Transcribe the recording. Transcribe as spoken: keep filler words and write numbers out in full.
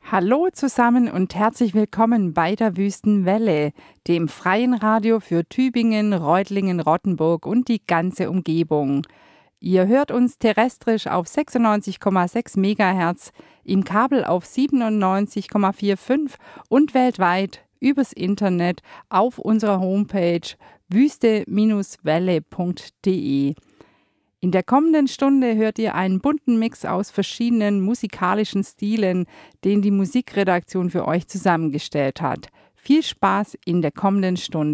Hallo zusammen und herzlich willkommen bei der Wüstenwelle, dem freien Radio für Tübingen, Reutlingen, Rottenburg und die ganze Umgebung. Ihr hört uns terrestrisch auf sechsundneunzig Komma sechs Megahertz, im Kabel auf siebenundneunzig Komma fünfundvierzig und weltweit übers Internet auf unserer Homepage wüste Welle punkt de. In der kommenden Stunde hört ihr einen bunten Mix aus verschiedenen musikalischen Stilen, den die Musikredaktion für euch zusammengestellt hat. Viel Spaß in der kommenden Stunde.